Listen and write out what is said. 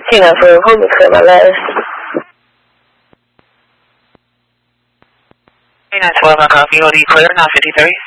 Tina for home is clear, my love. 912, copy, OD clear, now 53.